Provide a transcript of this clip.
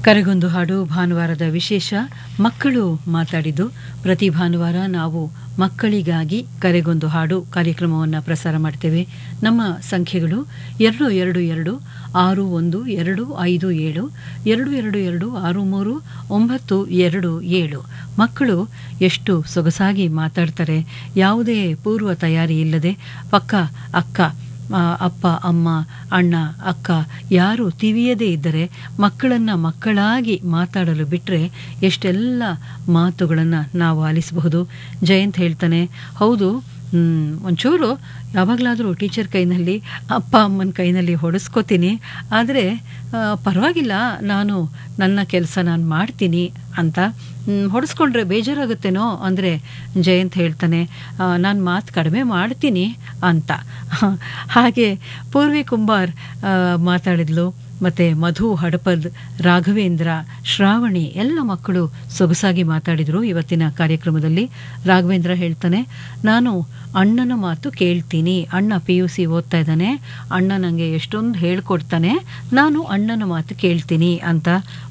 ಕರೆಗೊಂದು ಹಾಡು ಭಾನುವಾರದ ವಿಶೇಷ ಮಕ್ಕಳು ಮಾತಾಡಿದ್ದು. ಪ್ರತಿ ಭಾನುವಾರ ನಾವು ಮಕ್ಕಳಿಗಾಗಿ ಕರೆಗೊಂದು ಹಾಡು ಕಾರ್ಯಕ್ರಮವನ್ನು ಪ್ರಸಾರ ಮಾಡ್ತೇವೆ. ನಮ್ಮ ಸಂಖ್ಯೆಗಳು 2226125 222639227. ಮಕ್ಕಳು ಎಷ್ಟು ಸೊಗಸಾಗಿ ಮಾತಾಡ್ತಾರೆ, ಯಾವುದೇ ಪೂರ್ವ ತಯಾರಿ ಇಲ್ಲದೆ. ಪಕ್ಕ ಅಕ್ಕ, ಅಪ್ಪ, ಅಮ್ಮ, ಅಣ್ಣ, ಅಕ್ಕ ಯಾರು ತಿವಿಯದೇ ಇದ್ದರೆ ಮಕ್ಕಳನ್ನು ಮಕ್ಕಳಾಗಿ ಮಾತಾಡಲು ಬಿಟ್ಟರೆ ಎಷ್ಟೆಲ್ಲ ಮಾತುಗಳನ್ನು ನಾವು ಆಲಿಸಬಹುದು. ಜಯಂತ್ ಹೇಳ್ತಾನೆ, ಹೌದು, ಒಂಚೂರು ಯಾವಾಗಲಾದರೂ ಟೀಚರ್ ಕೈನಲ್ಲಿ, ಅಪ್ಪ ಅಮ್ಮನ ಕೈನಲ್ಲಿ ಹೊಡೆಸ್ಕೋತೀನಿ, ಆದರೆ ಪರವಾಗಿಲ್ಲ, ನಾನು ನನ್ನ ಕೆಲಸ ನಾನು ಮಾಡ್ತೀನಿ ಅಂತ. ಹೊಡೆಸ್ಕೊಂಡ್ರೆ ಬೇಜಾರಾಗುತ್ತೇನೋ ಅಂದರೆ ಜಯಂತ್ ಹೇಳ್ತಾನೆ, ನಾನು ಮಾತು ಕಡಿಮೆ ಮಾಡ್ತೀನಿ ಅಂತ. ಹಾಗೆ ಪೂರ್ವಿ ಕುಂಬಾರ್ ಮಾತಾಡಿದ್ಲು, ಮತ್ತು ಮಧು ಹಡಪದ್, ರಾಘವೇಂದ್ರ, ಶ್ರಾವಣಿ ಎಲ್ಲ ಮಕ್ಕಳು ಸೊಗಸಾಗಿ ಮಾತಾಡಿದರು ಇವತ್ತಿನ ಕಾರ್ಯಕ್ರಮದಲ್ಲಿ. ರಾಘವೇಂದ್ರ ಹೇಳ್ತಾನೆ, ನಾನು ಅಣ್ಣನ ಮಾತು ಕೇಳ್ತೀನಿ. ಅಣ್ಣ PUC ಓದ್ತಾ ಇದ್ದಾನೆ, ಅಣ್ಣ ನನಗೆ ಎಷ್ಟೊಂದು ಹೇಳ್ಕೊಡ್ತಾನೆ, ನಾನು ಅಣ್ಣನ ಮಾತು ಕೇಳ್ತೀನಿ ಅಂತ.